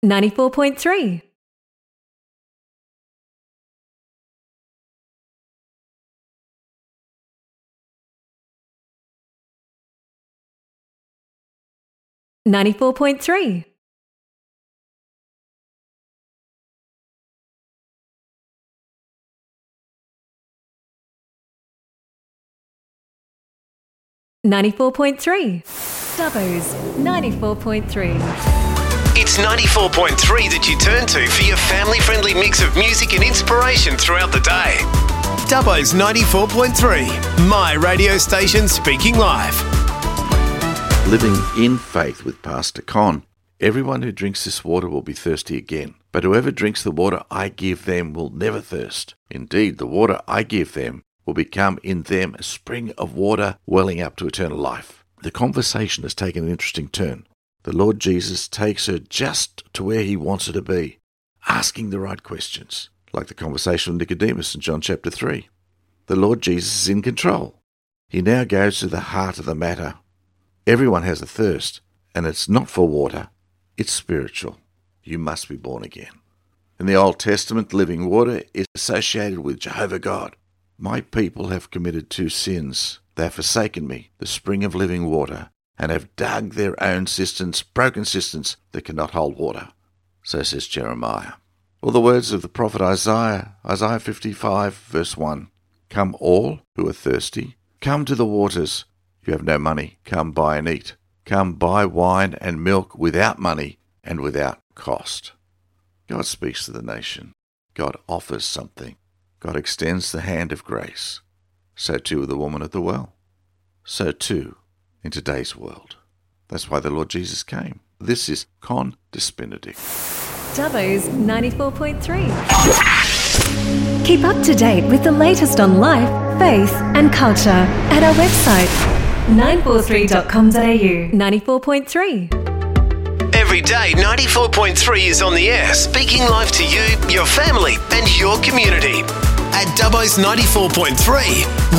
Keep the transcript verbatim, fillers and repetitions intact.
ninety-four point three. ninety-four point three. ninety-four point three. Dubbo's ninety-four point three. It's ninety-four point three that you turn to for your family-friendly mix of music and inspiration throughout the day. Dubbo's ninety-four point three, my radio station speaking live. Living in faith with Pastor Con. Everyone who drinks this water will be thirsty again, but whoever drinks the water I give them will never thirst. Indeed, the water I give them will become in them a spring of water welling up to eternal life. The conversation has taken an interesting turn. The Lord Jesus takes her just to where he wants her to be, asking the right questions, like the conversation with Nicodemus in John chapter three. The Lord Jesus is in control. He now goes to the heart of the matter. Everyone has a thirst, and it's not for water, it's spiritual. You must be born again. In the Old Testament, living water is associated with Jehovah God. My people have committed two sins. They have forsaken me, the spring of living water, and have dug their own cisterns, broken cisterns that cannot hold water. So says Jeremiah. Or the words of the prophet Isaiah, Isaiah fifty-five, verse one. Come all who are thirsty, come to the waters. If you have no money, come buy and eat. Come buy wine and milk without money and without cost. God speaks to the nation. God offers something. God extends the hand of grace. So too with the woman at the well. So too in today's world. That's why the Lord Jesus came. This is Con Dispinity. Dubbo's ninety-four point three. Keep up to date with the latest on life, faith and culture at our website nine four three dot com dot a u. ninety-four point three. Every day, ninety-four point three is on the air, speaking live to you, your family and your community. At Dubbo's ninety-four point three,